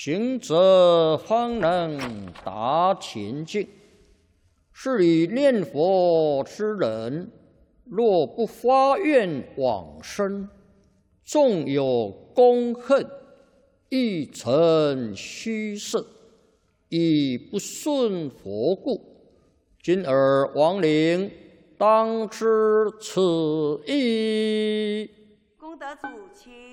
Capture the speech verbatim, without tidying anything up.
行者方能达清净。是以念佛之人，若不发愿往生，纵有功恨，亦成虚设，亦不顺佛故。今尔亡灵当知此意。 功德主，请。